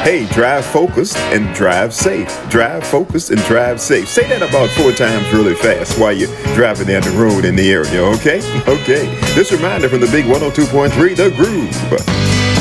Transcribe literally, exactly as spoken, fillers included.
Hey, drive focused and drive safe. Drive focused and drive safe. Say that about four times really fast while you're driving down the road in the area, okay? Okay. This reminder from the big one oh two point three, The Groove.